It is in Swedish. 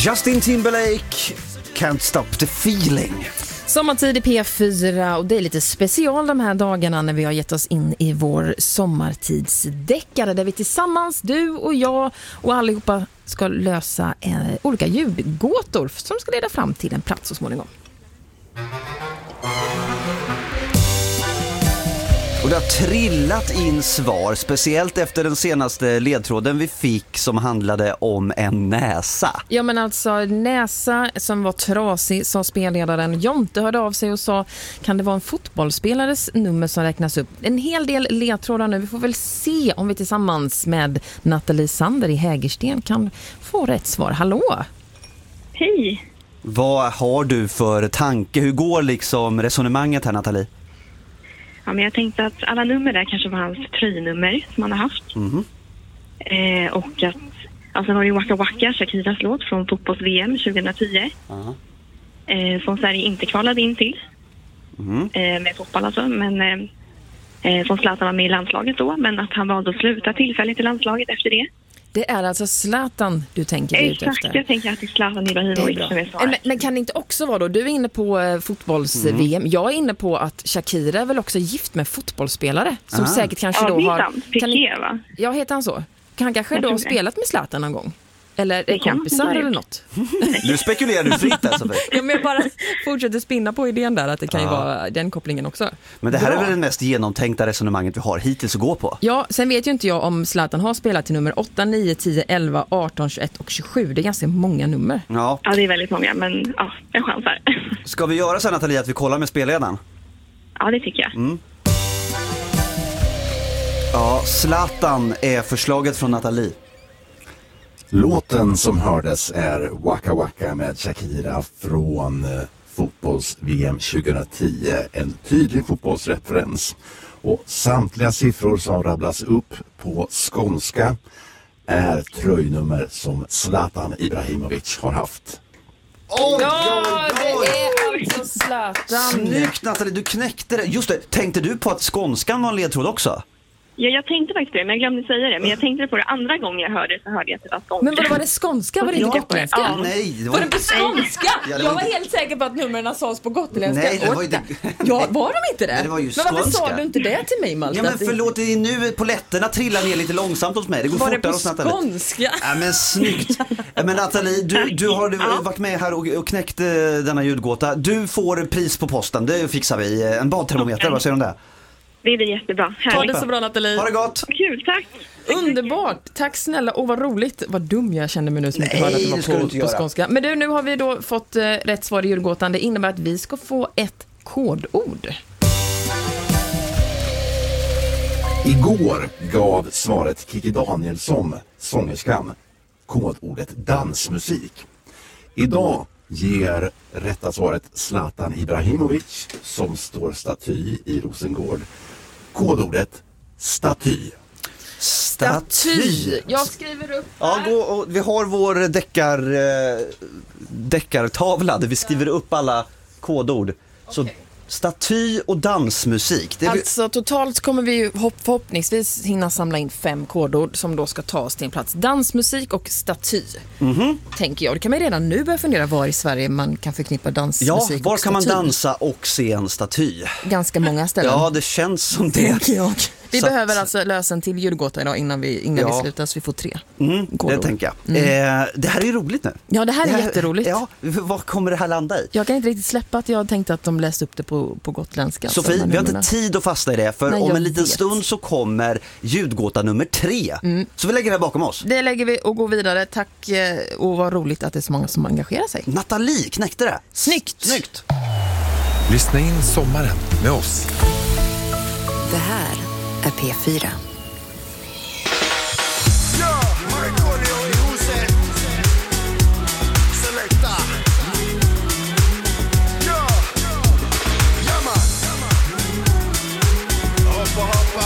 Justin Timberlake, Can't Stop the Feeling. Sommartid i P4 och det är lite special de här dagarna när vi har gett oss in i vår sommartidsdeckare där vi tillsammans, du och jag och allihopa ska lösa olika ljudgåtor som ska leda fram till en plats så småningom. Och det har trillat in svar, speciellt efter den senaste ledtråden vi fick som handlade om en näsa. Ja, men alltså näsa som var trasig, sa spelledaren. Jonte hörde av sig och sa, kan det vara en fotbollsspelares nummer som räknas upp? En hel del ledtrådar nu. Vi får väl se om vi tillsammans med Nathalie Sander i Hägersten kan få rätt svar. Hallå! Hej! Vad har du för tanke? Hur går liksom resonemanget här, Nathalie? Ja, men jag tänkte att alla nummer där kanske var hans tröjnummer som han har haft. Och att, alltså var det Waka Waka, Shakiras låt från fotbolls-VM 2010. Som Sverige inte kvalade in till. Med fotboll alltså. Men som Zlatan var med i landslaget då. Men att han valde att sluta tillfälligt i landslaget efter det. Det är alltså Zlatan du tänker ut efter. Exakt, jag tänker att det är Zlatan Ibrahimovic som är svaret. Men kan det inte också vara då, du är inne på fotbolls-VM, jag är inne på att Shakira är väl också gift med fotbollsspelare som säkert kanske då har... Piqué, va? Ja, heter han så? Han kanske då har spelat med Zlatan någon gång? Eller är kompisar eller något? Nu spekulerar du fritt alltså. Ja, men jag bara fortsätter spinna på idén där att det kan ju vara den kopplingen också. Men det här är väl det mest genomtänkta resonemanget vi har hittills att gå på. Ja, sen vet ju inte jag om Zlatan har spelat till nummer 8, 9, 10, 11, 18, 21 och 27. Det är ganska många nummer. Ja, det är väldigt många, men ja, jag chansar. Ska vi göra så, Nathalie, att vi kollar med spelledaren? Ja, det tycker jag. Ja, Zlatan är förslaget från Nathalie. Låten som hördes är Waka Waka med Shakira från fotbolls-VM 2010. En tydlig fotbollsreferens. Och samtliga siffror som rabblas upp på skånska är tröjnummer som Zlatan Ibrahimovic har haft. Ja, det är alltså Zlatan. Snyggt, Nathalie, du knäckte det. Just det, tänkte du på att skånskan var en ledtråd också? Ja, jag tänkte faktiskt det, men jag glömde säga det. Men jag tänkte på det andra gången jag hörde det, så hörde jag att det var skånska. Men var det skånska? Var det inte gotländska? Ja, nej. Var det på skånska? Jag var helt säker på att numren sades på gotländska. Nej, det var inte... Ja, var de inte det? Nej, det var ju men varför skånska. sa du inte det till mig, Malte? Ja, men förlåt, det är nu på lätterna trillar ner lite långsamt hos mig. Det går var fortare hos Nathalie. Var det på Nathalie. skånska? Ja, men snyggt. Men Nathalie, du har varit med här och knäckt denna ljudgåta. Du får pris på posten, det fixar vi. En badtermometer, vad säger du om det? Det blir jättebra. Ha det så bra, Nathalie. Ha det gott. Kul, tack. Underbart. Tack snälla. Och vad roligt. Vad dum jag kände mig nu som inte hörde att det var på skånska. Men du, nu har vi då fått rätt svar i julgåtan. Det innebär att vi ska få ett kodord. Igår gav svaret Kiki Danielsson, sångerskan, kodordet dansmusik. Idag ger rätta svaret Zlatan Ibrahimovic, som står staty i Rosengård, kodordet staty. Staty. Jag skriver upp här. Ja, och vi har vår deckartavla där vi skriver upp alla kodord. Så staty och dansmusik. Det alltså totalt kommer vi ju förhoppningsvis hinna samla in 5 kodord som då ska tas till en plats. Dansmusik och staty, tänker jag. Det kan man redan nu börja fundera var i Sverige man kan förknippa dansmusik och staty. Ja, var kan man dansa och se en staty? Ganska många ställen. Ja, det känns som det. Tänker jag. Vi Så behöver alltså lösa en till julgåta idag innan vi slutar, så vi får 3 det tänker jag. Det här är ju roligt nu. Ja, det här är jätteroligt. Ja, vad kommer det här landa i? Jag kan inte riktigt släppa att jag tänkte att de läste upp det på gotländska. Sofie, vi har inte tid att fastna i det, för om en liten stund så kommer ljudgåta nummer 3. Så vi lägger det här bakom oss. Det lägger vi och går vidare. Tack, och vad roligt att det är så många som engagerar sig. Nathalie knäckte det. Snyggt. Lyssna in sommaren med oss. Det här är P4.